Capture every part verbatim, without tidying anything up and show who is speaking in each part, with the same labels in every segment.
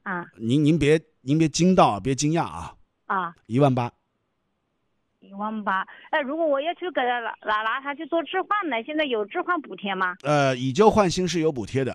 Speaker 1: 啊，
Speaker 2: 您您别您别惊到，别惊讶啊。
Speaker 1: 啊，
Speaker 2: 一万八。
Speaker 1: 一万八。哎，如果我要去给他拿拿拿他去做置换呢，现在有置换补贴吗？
Speaker 2: 呃，以旧换新是有补贴的。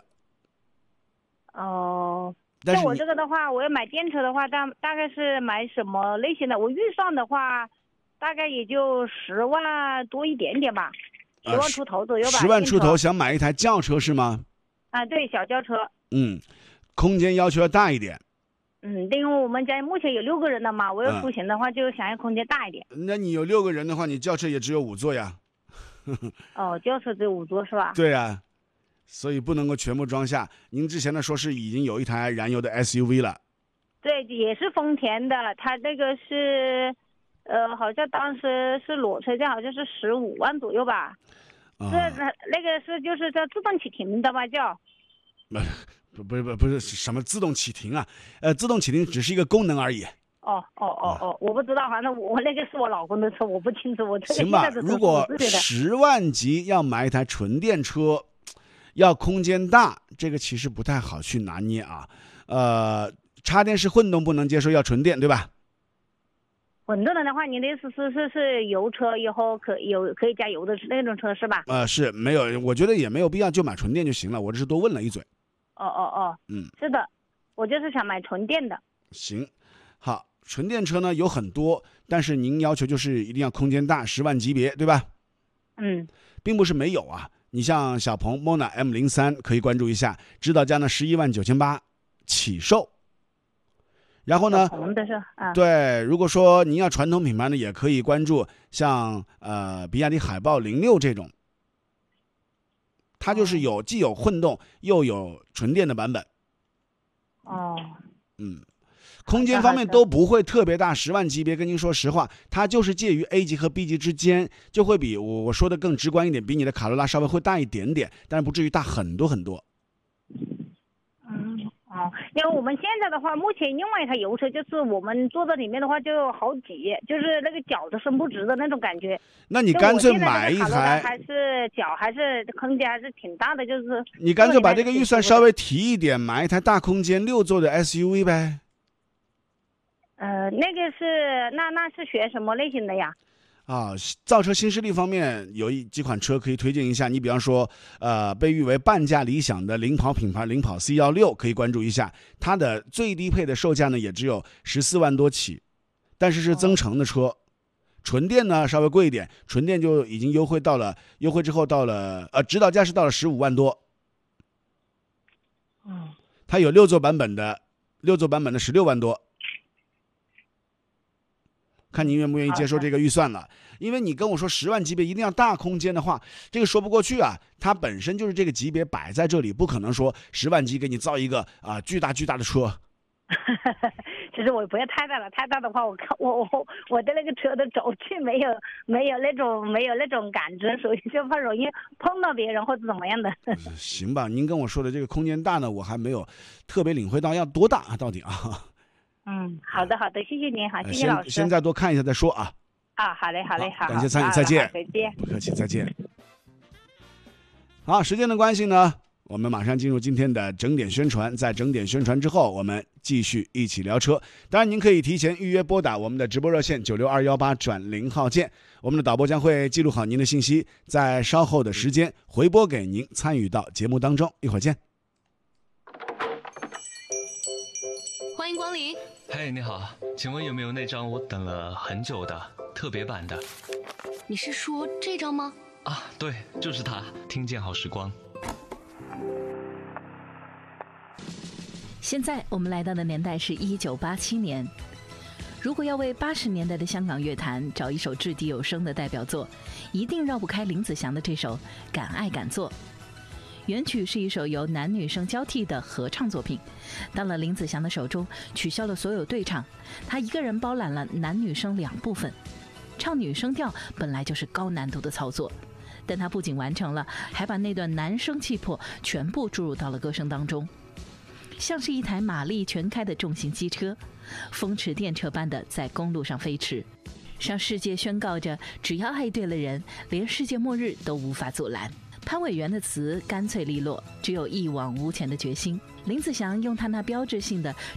Speaker 1: 哦。
Speaker 2: 但是
Speaker 1: 像我这个的话，我要买电车的话，大大概是买什么类型的？我预算的话，大概也就十万多一点点吧，十万出头左右吧。
Speaker 2: 十万出头
Speaker 1: 电车
Speaker 2: 想买一台轿车是吗？
Speaker 1: 啊，对，小轿车。
Speaker 2: 嗯，空间要求要大一点。
Speaker 1: 嗯，因为我们家目前有六个人的嘛，我要出行的话，就想要空间大一点。
Speaker 2: 嗯、那你有六个人的话，你轿车也只有五座呀。
Speaker 1: 哦，轿车只有五座是吧？
Speaker 2: 对啊，所以不能够全部装下。您之前呢说是已经有一台燃油的 S U V 了。
Speaker 1: 对，也是丰田的，它那个是，呃，好像当时是裸车价好像是十五万左右吧。
Speaker 2: 啊，
Speaker 1: 是那那个是就是叫自动启停的吧叫？
Speaker 2: 不不不不是什么自动启停啊，呃，自动启停只是一个功能而已。
Speaker 1: 哦哦哦哦，我不知道，反正我那个是我老公的车，我不清楚。我这个
Speaker 2: 行吧，
Speaker 1: 现在的车
Speaker 2: 如果
Speaker 1: 是
Speaker 2: 十万级要买一台纯电车，要空间大，这个其实不太好去拿捏啊。呃，插电式混动不能接受，要纯电，对吧？
Speaker 1: 混动的话，你的意思是是是油车以后可有可以加油的那种车是吧？
Speaker 2: 呃，是没有，我觉得也没有必要就买纯电就行了。我只是多问了一嘴。
Speaker 1: 哦哦哦，
Speaker 2: 嗯，
Speaker 1: 是的，我就是想买纯电的。
Speaker 2: 行，好，纯电车呢有很多，但是您要求就是一定要空间大，十万级别，对吧？
Speaker 1: 嗯，
Speaker 2: 并不是没有啊。你像小鹏 Mona M 零三可以关注一下，指导价呢十一万九千八起售。然后呢，
Speaker 1: 的是啊，
Speaker 2: 对，如果说您要传统品牌呢，也可以关注像呃比亚迪海豹零六这种，它就是有既有混动又有纯电的版本。
Speaker 1: 哦，
Speaker 2: 嗯，空间方面都不会特别大，十万级别跟您说实话，它就是介于 A 级和 B 级之间，就会比我我说的更直观一点，比你的卡罗拉稍微会大一点点，但是不至于大很多很多。
Speaker 1: 嗯，哦，因为我们现在的话，目前另外一台油车就是我们坐在里面的话就好挤，就是那个脚都伸不直的那种感觉。
Speaker 2: 那你干脆买一台，
Speaker 1: 还是脚还是空间还是挺大的，就是
Speaker 2: 你干脆把这个预算稍微提一点，买一台大空间六座的 S U V 呗。
Speaker 1: 呃，那个是那那是选什么类型的呀？
Speaker 2: 啊，造车新势力方面有一几款车可以推荐一下，你比方说，呃，被誉为半价理想的领跑品牌领跑 C 一六可以关注一下，它的最低配的售价呢也只有十四万多起，但是是增程的车，哦、纯电呢稍微贵一点，纯电就已经优惠到了，优惠之后到了，呃，指导价是到了十五万多。
Speaker 1: 嗯，
Speaker 2: 它有六座版本的，六座版本的十六万多。看您愿不愿意接受这个预算了，因为你跟我说十万级别一定要大空间的话，这个说不过去啊。它本身就是这个级别摆在这里，不可能说十万级给你造一个啊、呃、巨大巨大的车。
Speaker 1: 其实我不要太大了，太大的话，我看我我我的那个车的轴距没有没有那种没有那种感知，所以就怕容易碰到别人或者怎么样的。
Speaker 2: 行吧，您跟我说的这个空间大呢，我还没有特别领会到要多大啊，到底啊。
Speaker 1: 嗯，好的好的，谢谢您，好，谢谢老师。
Speaker 2: 先再多看一下再说啊。
Speaker 1: 啊，好嘞好嘞好，
Speaker 2: 感谢参与，再见。
Speaker 1: 再见。
Speaker 2: 不客气，再见。好，时间的关系呢，我们马上进入今天的整点宣传。在整点宣传之后，我们继续一起聊车。当然，您可以提前预约拨打我们的直播热线九六二幺八转零号键，我们的导播将会记录好您的信息，在稍后的时间回拨给您，参与到节目当中。一会儿见。
Speaker 3: 欢迎光临。
Speaker 4: 嘿，你好，请问有没有那张我等了很久的特别版的？
Speaker 3: 你是说这张吗？
Speaker 4: 啊，对，就是它，听见好时光。
Speaker 5: 现在我们来到的年代是一九八七年。如果要为八十年代的香港乐坛找一首掷地有声的代表作，一定绕不开林子祥的这首《敢爱敢做》。原曲是一首由男女生交替的合唱作品，到了林子祥的手中，取消了所有对唱，他一个人包揽了男女生两部分。唱女声调本来就是高难度的操作，但他不仅完成了，还把那段男声气魄全部注入到了歌声当中，像是一台马力全开的重型机车，风驰电掣般的在公路上飞驰，向世界宣告着只要爱对了人，连世界末日都无法阻拦。潘伟源的词干脆利落，只有一往无前的决心。林子祥用他那标志性的